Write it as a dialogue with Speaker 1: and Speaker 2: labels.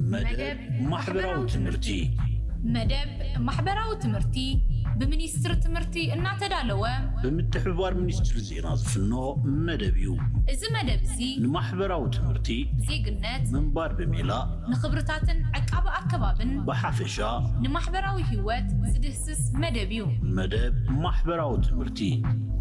Speaker 1: مدب محبراو تمرتي
Speaker 2: مدب محبراو تمرتي بمنيستر تمرتي እናተዳለወ
Speaker 1: بمتحوار منيستر زينا زفنو مدبيو
Speaker 2: እዚ መደብ እዚ
Speaker 1: ንማሕበራዊ ትምህርቲ
Speaker 2: ዜግነት
Speaker 1: ምንባር በሚላ
Speaker 2: ንኽብርታትን ዕቃበ ኣከባብን
Speaker 1: በሓፈሻ
Speaker 2: ንማሕበራዊ ህይወት ዝድህስስ መደብ እዩ
Speaker 1: መደብ ማሕበራዊ ትምህርቲ